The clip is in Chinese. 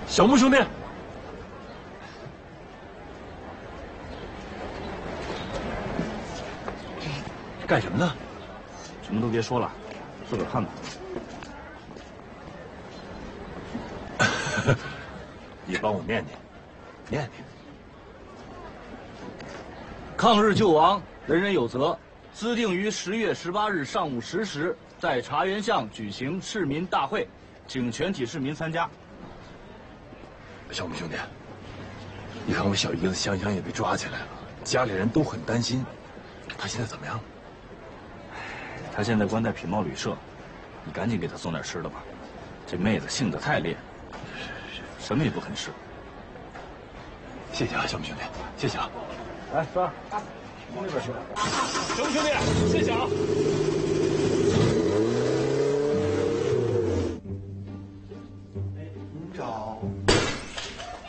小木兄弟，干什么呢？ 什么都别说了，自个儿看吧。 你帮我念念，念念。 抗日救亡，人人有责。自定于10月18日上午10时，在茶园巷举行市民大会，请全体市民参加。 小木兄弟，你看我小姨子香香也被抓起来了，家里人都很担心。她现在怎么样？ 他现在关在品贸旅社，你赶紧给他送点吃的吧。这妹子性子太烈，什么也不肯吃。 谢谢啊，小木兄弟，谢谢啊。 来，三儿，从那边去。小木兄弟，谢谢啊。